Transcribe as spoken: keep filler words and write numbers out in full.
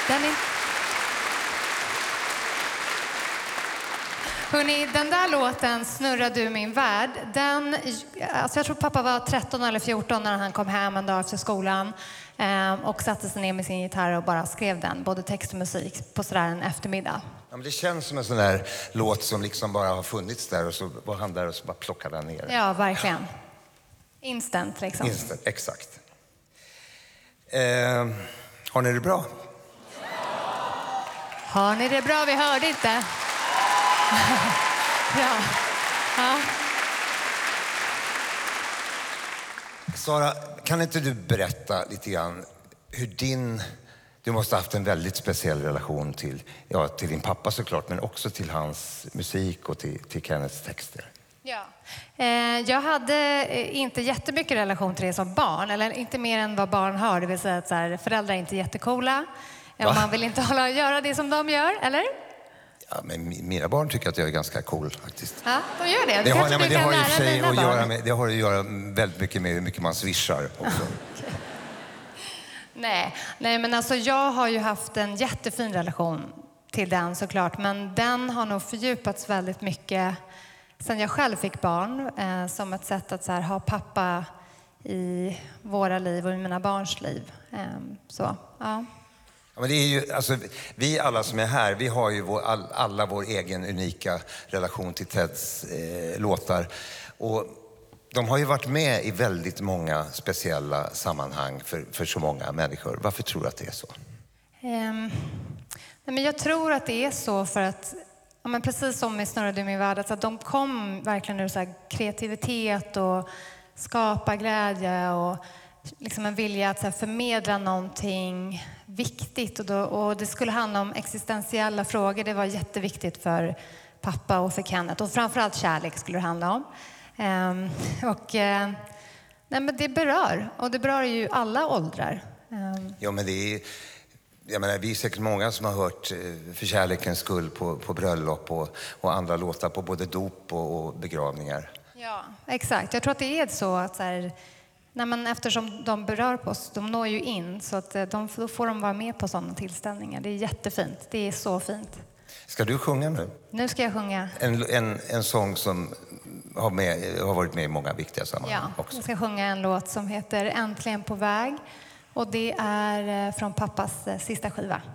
Den är... Hörrni, den där låten, Snurra du min värld, den, alltså jag tror pappa var tretton eller fjorton när han kom hem en dag efter skolan eh, och satte sig ner med sin gitarr och bara skrev den, både text och musik, på sådär en eftermiddag. Ja, men det känns som en sån där låt som liksom bara har funnits där och så var han där och så bara plockade han ner. Ja, verkligen. Instant liksom. Instant, exakt. Eh, har ni det bra? Har ni det bra? Vi hörde inte. Bra. Ja. Sara, kan inte du berätta lite grann hur din... Du måste ha haft en väldigt speciell relation till, ja, till din pappa såklart, men också till hans musik och till, till Kenneths texter. Ja. Eh, jag hade inte jättemycket relation till det som barn, eller inte mer än vad barn har. Det vill säga att så här, föräldrar är inte jättecoola. Och man vill inte hålla göra det som de gör, eller? Ja, men mina barn tycker att jag är ganska cool faktiskt. Ja, de gör det. Det har, nej, men det har ju sig att göra med, det har att göra väldigt mycket med hur mycket man swishar också. Okay. Nej, nej, men alltså jag har ju haft en jättefin relation till den såklart. Men den har nog fördjupats väldigt mycket sen jag själv fick barn. Eh, som ett sätt att så här, ha pappa i våra liv och i mina barns liv. Eh, så, ja. Ja, men det är ju, alltså, vi alla som är här, vi har ju vår, all, alla vår egen unika relation till Teds eh, låtar. Och de har ju varit med i väldigt många speciella sammanhang för, för så många människor. Varför tror du att det är så? Um, nej, men jag tror att det är så för att, ja, men precis som med Snurra du min värld, att de kom verkligen ur så här kreativitet och skapa glädje och liksom en vilja att så här förmedla någonting viktigt. Och, då, och det skulle handla om existentiella frågor. Det var jätteviktigt för pappa och för Kenneth. Och framförallt kärlek skulle det handla om. Um, och uh, nej, men det berör. Och det berör ju alla åldrar. Um. Ja, men det är... Jag menar, vi är säkert många som har hört För kärlekens skull på, på bröllop och, och andra låtar på både dop och, och begravningar. Ja, exakt. Jag tror att det är så att så här, nej, men eftersom de berör på oss, de når ju in, så att de, då får de vara med på sådana tillställningar. Det är jättefint. Det är så fint. Ska du sjunga nu? Nu ska jag sjunga. En, en, en sång som har, med, har varit med i många viktiga sammanhang ja, också. Jag ska sjunga en låt som heter Äntligen på väg. Och det är från pappas sista skiva.